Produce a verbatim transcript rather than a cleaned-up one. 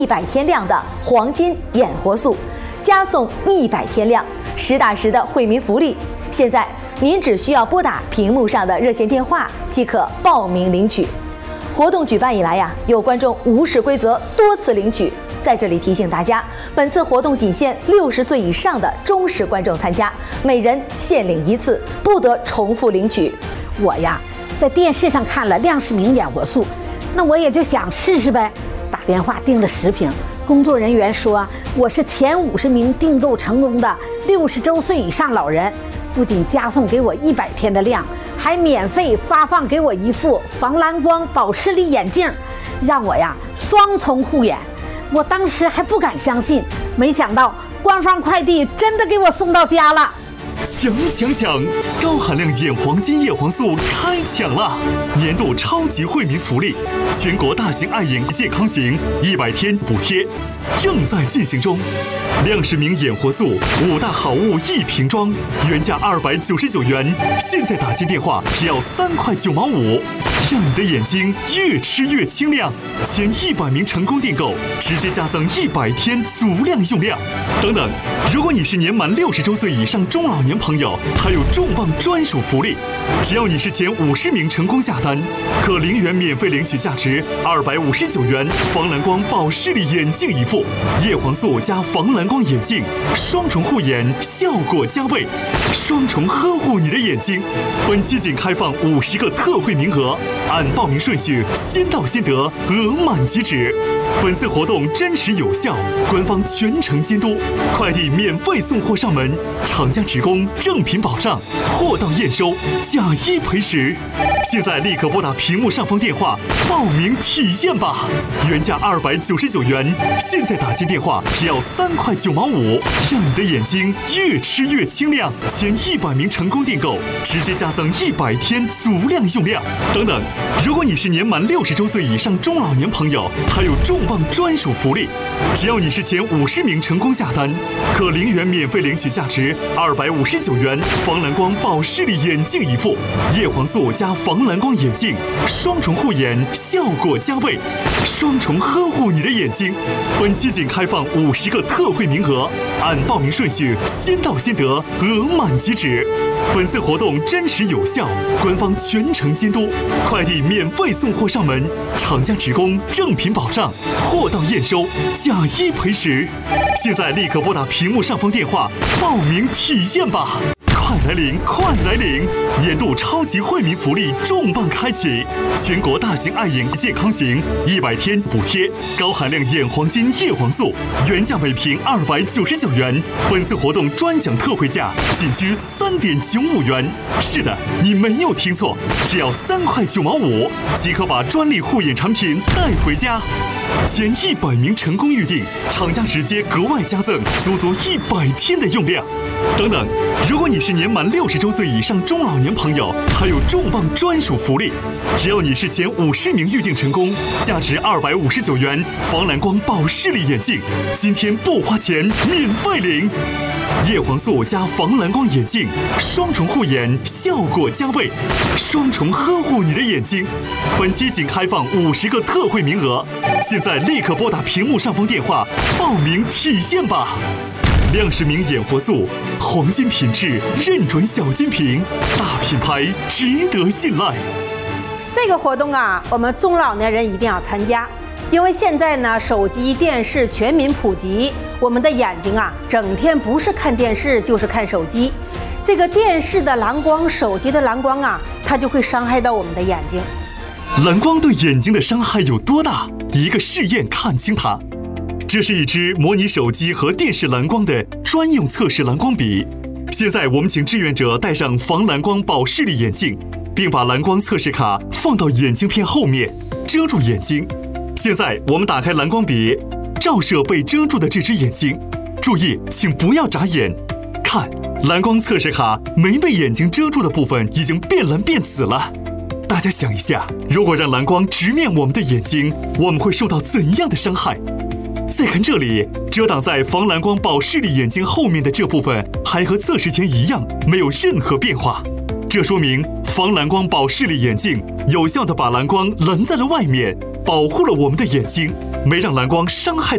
一百天量的黄金眼活素，加送一百天量，实打实的惠民福利。现在您只需要拨打屏幕上的热线电话即可报名领取。活动举办以来呀，有观众无视规则多次领取。在这里提醒大家，本次活动仅限六十岁以上的忠实观众参加，每人限领一次，不得重复领取。 我呀，在电视上看了亮世明眼活素，那我也就想试试呗。打电话订了十瓶，工作人员说我是前五十名订购成功的六十周岁以上老人，不仅加送给我一百天的量，还免费发放给我一副防蓝光保视力眼镜，让我呀双重护眼。我当时还不敢相信，没想到官方快递真的给我送到家了。 抢抢抢！高含量眼黄金叶黄素开抢了！年度超级惠民福利，全国大型爱眼健康型一百天补贴正在进行中。亮世明眼活素五大好物一瓶装，原价二百九十九元，现在打进电话只要三块九毛五，让你的眼睛越吃越清亮。前一百名成功订购，直接加赠一百天足量用量。等等，如果你是年满六十周岁以上中老年朋友，还有重磅专属福利，只要你是前五十名成功下单，可零元免费领取价值二百五十九元防蓝光保视力眼镜一副，叶黄素加防蓝光眼镜，双重护眼，效果加倍，双重呵护你的眼睛。本期仅开放五十个特惠名额，按报名顺序先到先得，额满即止。本次活动真实有效，官方全程监督，快递免费送货上门，厂家职工正品保障，货到验收，假一赔十。现在立刻拨打屏幕上方电话报名体验吧！原价二百九十九元，现在打进电话只要三块九毛五，让你的眼睛越吃越清亮。前一百名成功订购，直接加赠一百天足量用量。等等，如果你是年满六十周岁以上中老年朋友，还有重磅专属福利，只要你是前五十名成功下单，可零元免费领取价值二百五十九元防蓝光保视力眼镜一副，叶黄素加防蓝光眼镜，双重护眼，效果加倍，双重呵护你的眼睛。本期仅开放五十个特惠名额，按报名顺序先到先得，额满即止。本次活动真实有效，官方全程监督，快递免费送货上门，厂家职工正品保障，货到验收，假一赔十。现在立刻拨打屏幕上方电话报名体验吧！快来领，快来领！年度超级惠民福利重磅开启，全国大型爱眼健康型一百天补贴，高含量眼黄金叶黄素，原价每瓶二百九十九元，本次活动专享特惠价仅需三点九五元。是的，你没有听错，只要三块九毛五即可把专利护眼产品带回家。前一百名成功预定，厂家直接格外加赠足足一百天的用量。等等，如果你是年满六十周岁以上中老年朋友，还有重磅专属福利，只要你是前五十名预定成功，价值二百五十九元防蓝光保视力眼镜，今天不花钱免费领。叶黄素加防蓝光眼镜，双重护眼，效果加倍，双重呵护你的眼睛。本期仅开放五十个特惠名额，现在立刻拨打屏幕上方电话报名体验吧！亮世明眼活素，黄金品质，认准小金瓶，大品牌，值得信赖。 这个活动啊，我们中老年人一定要参加。因为现在呢，手机、电视全民普及，我们的眼睛啊，整天不是看电视就是看手机。这个电视的蓝光、手机的蓝光啊，它就会伤害到我们的眼睛。 蓝光对眼睛的伤害有多大？一个试验看清它。这是一支模拟手机和电视蓝光的专用测试蓝光笔。现在我们请志愿者戴上防蓝光保视力眼镜，并把蓝光测试卡放到眼镜片后面，遮住眼睛。现在我们打开蓝光笔，照射被遮住的这只眼睛。注意，请不要眨眼。看，蓝光测试卡没被眼睛遮住的部分已经变蓝变紫了。大家想一下，如果让蓝光直面我们的眼睛，我们会受到怎样的伤害？再看这里，遮挡在防蓝光保视力眼睛后面的这部分还和测试前一样，没有任何变化。这说明防蓝光保视力眼镜有效地把蓝光拦在了外面，保护了我们的眼睛，没让蓝光伤害